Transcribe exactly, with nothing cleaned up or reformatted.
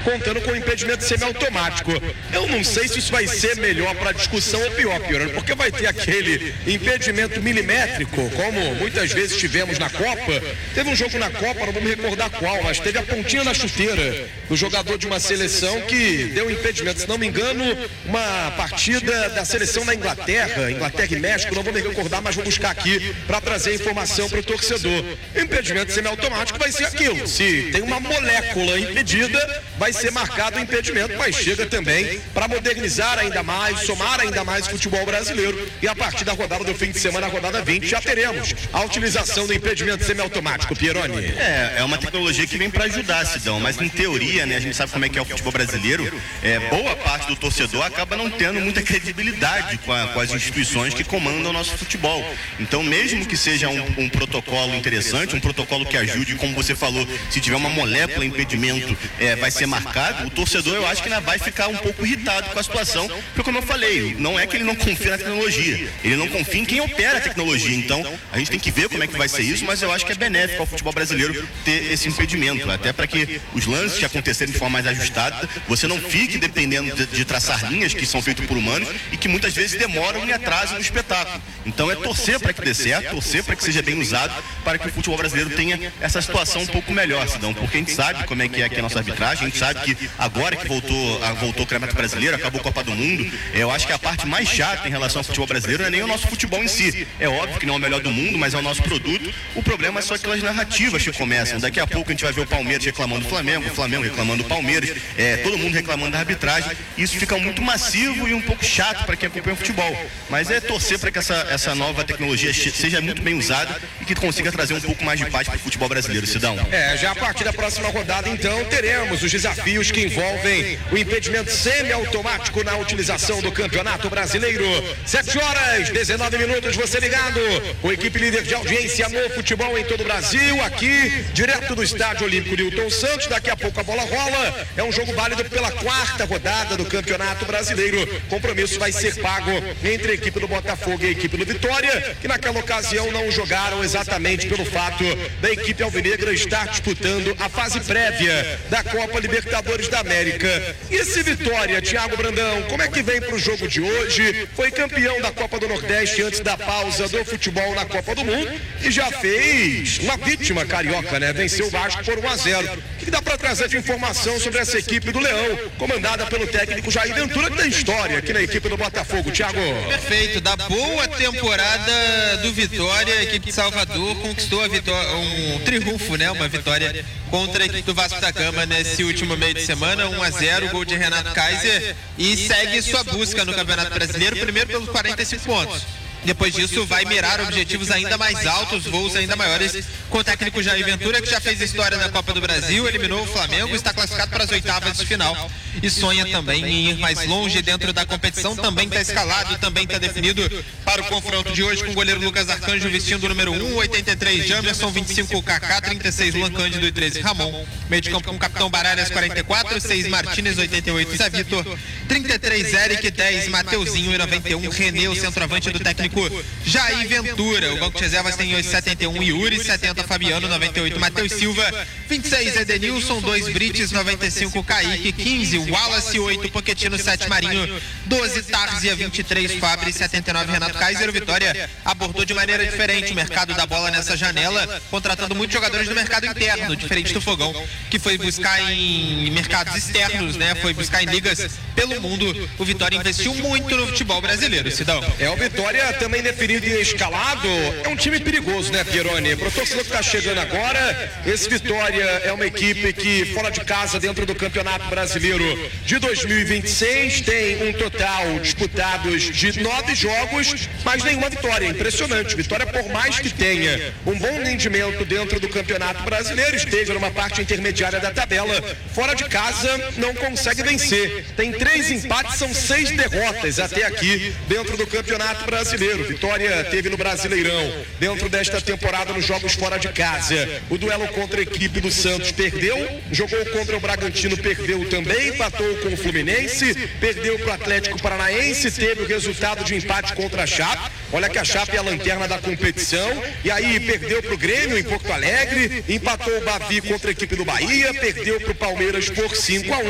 contando com impedimento semiautomático. Eu não sei se isso vai ser melhor para a discussão ou pior, pior, porque vai ter aquele impedimento milimétrico, como muitas vezes tivemos na Copa. Teve um jogo na Copa, não vou me recordar qual, mas teve a pontinha na chuteira do jogador de uma seleção que deu impedimento, se não me engano, uma partida da seleção da Inglaterra, Inglaterra e México, não vou me recordar, mas vou buscar aqui para trazer informação para o torcedor. Impedimento semiautomático vai ser aquilo, se tem uma molécula impedida, vai ser marcado o impedimento, mas chega também para modernizar ainda mais, somar ainda mais o futebol brasileiro, e a partir da rodada do fim de semana, a rodada vinte, já teremos a utilização do impedimento semiautomático, Pieroni. É, é uma tecnologia que vem para ajudar, Sidão, mas em teoria, né, a gente sabe como é que é o futebol brasileiro, é, boa parte do torcedor acaba não tendo muita credibilidade com, a, com as instituições que comandam o nosso futebol. Então, mesmo que seja um, um protocolo interessante, um protocolo que ajude, como você falou, se tiver uma molécula impedimento, é, vai ser marcado, o torcedor, eu acho que ainda vai ficar um pouco irritado com a situação, porque como eu falei, não é que ele não confia na tecnologia, ele não confia em quem opera a tecnologia. Então, a gente tem que ver como é que vai ser isso, mas eu acho que é benéfico ao futebol brasileiro ter esse impedimento, até para que os lances que acontecerem de forma mais ajustada, você não fique dependendo de, de traçar linhas que são feitas por humanos e que muitas vezes demoram e atrasam no espetáculo. Então é torcer para que dê certo, torcer para que seja bem usado, para que o futebol brasileiro tenha essa situação um pouco melhor, Sidão, porque a gente sabe como é que é aqui a nossa arbitragem, a gente sabe que agora que voltou, voltou o Campeonato Brasileiro, acabou a Copa do Mundo, eu acho que a parte mais chata em relação ao futebol brasileiro não é nem o nosso futebol em si. É óbvio que não é o melhor do mundo, mas é o nosso produto. O problema é só aquelas narrativas que começam. Daqui a pouco a gente vai ver o Palmeiras reclamando do Flamengo, o Flamengo reclamando do Palmeiras, é, todo mundo reclamando da arbitragem. Isso fica muito massivo e um pouco chato para quem acompanha o futebol. Mas é torcer para que essa, essa nova tecnologia seja muito bem usada e que consiga trazer um pouco mais de paz para o futebol brasileiro, Sidão. É, já a partir da próxima rodada, então, teremos os desafios que envolvem o impedimento semiautomático na utilização do Campeonato Brasileiro. sete horas, dezenove minutos, você ligado. Com a equipe líder de audiência no futebol em todo o Brasil, aqui, direto do Estádio Olímpico Newton Santos. Daqui a pouco a bola rola. É um jogo válido pela quarta rodada do Campeonato Brasileiro. Compromisso vai ser pago entre a equipe do Botafogo e a equipe do Vitória, que naquela ocasião não jogaram exatamente pelo fato da equipe alvinegra estar disputando a fase prévia da Copa Libertadores da América. E esse Vitória, Thiago Brandão, como é que vem para o jogo de hoje? Foi campeão da Copa do Nordeste antes da pausa do futebol na Copa do Mundo e já fez uma vítima carioca, né? Venceu o Vasco por um a zero. O que dá para trazer de informação sobre essa equipe do Leão, comandada pelo técnico Jair Ventura, que tem história aqui na equipe do Botafogo, Thiago? Perfeito, da boa temporada do Vitória, a equipe de Salvador conquistou a vitória, um triunfo, né? Uma vitória contra a equipe do Vasco da Gama nesse último meio de semana, um a zero, gol de Renato Kaiser, e segue sua busca no Campeonato Brasileiro, primeiro pelos quarenta e cinco pontos. Depois disso, vai mirar objetivos ainda mais altos, voos ainda maiores, com o técnico Jair Ventura, que já fez história na Copa do Brasil, eliminou o Flamengo, está classificado para as oitavas de final e sonha também em ir mais longe dentro da competição. Também está escalado, também está definido para o confronto de hoje com o goleiro Lucas Arcanjo vestindo o número um, oitenta e três Jamerson, vinte e cinco Kaká, trinta e seis Luan Cândido e treze Ramon. Meio de campo com o capitão Baralhas, quarenta e quatro, seis Martínez, oitenta e oito Zé Vitor, trinta e três Eric, dez Mateuzinho e noventa e um Renê, o centroavante do técnico Jair Ventura. O banco de reservas tem setenta e um Yuri, setenta Fabiano, noventa e oito Matheus Silva, vinte e seis Edenilson, dois Brites, noventa e cinco Kaique, quinze Wallace, oito Pochettino, sete Marinho, doze Tarzia, vinte e três Fabri, setenta e nove Renato Kaiser. O Vitória abordou de maneira diferente o mercado da bola nessa janela, contratando muitos jogadores do mercado interno, diferente do Fogão, que foi buscar em mercados externos, né? Foi buscar em ligas pelo mundo. O Vitória investiu muito no futebol brasileiro, Sidão. É, o Vitória também definido e escalado, é um time perigoso, né, Pieroni? Para o torcedor que está chegando agora, esse Vitória é uma equipe que, fora de casa, dentro do Campeonato Brasileiro de dois mil e vinte e seis, tem um total disputados de nove jogos, mas nenhuma vitória. É impressionante. Vitória, por mais que tenha um bom rendimento dentro do Campeonato Brasileiro, esteja numa parte intermediária da tabela, fora de casa, não consegue vencer. Tem três empates, são seis derrotas até aqui dentro do Campeonato Brasileiro. Vitória teve no Brasileirão, dentro desta temporada, nos jogos fora de casa, o duelo contra a equipe do Santos perdeu, jogou contra o Bragantino, perdeu também, empatou com o Fluminense, perdeu para o Atlético Paranaense, teve o resultado de empate contra a Chape. Olha que a Chape é a lanterna da competição, e aí perdeu para o Grêmio em Porto Alegre, empatou o Bavi contra a equipe do Bahia, perdeu para o Palmeiras por cinco a um.